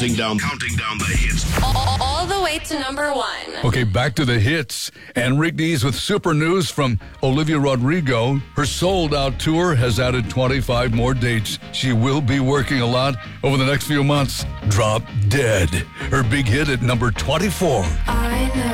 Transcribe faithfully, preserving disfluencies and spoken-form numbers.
Counting down, counting down the hits. All, all the way to number one. Okay, back to the hits. Enrique Dees with super news from Olivia Rodrigo. Her sold-out tour has added twenty-five more dates. She will be working a lot over the next few months. Drop Dead, her big hit at number twenty-four. I know.